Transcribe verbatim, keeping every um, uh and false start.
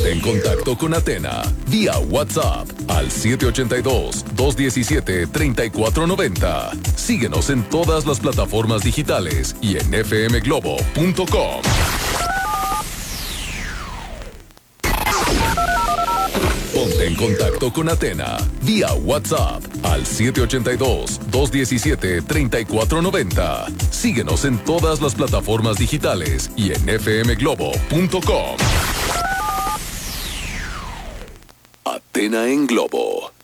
Ponte en contacto con Atena vía WhatsApp al siete ocho dos, dos uno siete, tres cuatro nueve cero. Síguenos en todas las plataformas digitales y en f m globo punto com. Ponte en contacto con Atena vía WhatsApp al siete ocho dos, dos uno siete, tres cuatro nueve cero. Síguenos en todas las plataformas digitales y en f m globo punto com. Atena en Globo.